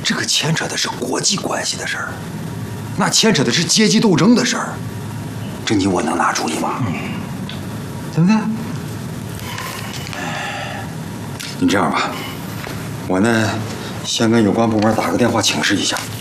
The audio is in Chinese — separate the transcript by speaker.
Speaker 1: 这个牵扯的是国际关系的事儿，那牵扯的是阶级斗争的事儿，这你我能拿主意吗？对不对？你这样吧，我呢先跟有关部门打个电话请示一下。